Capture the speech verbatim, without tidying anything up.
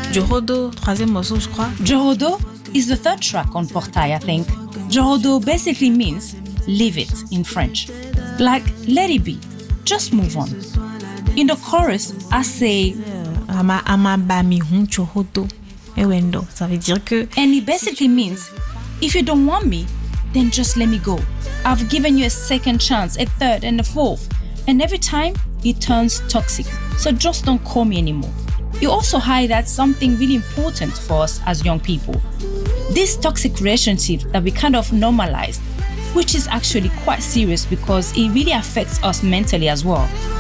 Jorodo, troisième morceau, je crois. Jorodo is the third track on Portail, I think. Jorodo basically means leave it in French. Like, let it be. Just move on. In the chorus, I say... Ama ama ba mi hun Jorodo. Ewendo. Ça veut dire que... And it basically means, if you don't want me, then just let me go. I've given you a second chance, a third and a fourth. And every time, it turns toxic. So just don't call me anymore. It also highlights something really important for us as young people. This toxic relationship that we kind of normalized, which is actually quite serious because it really affects us mentally as well.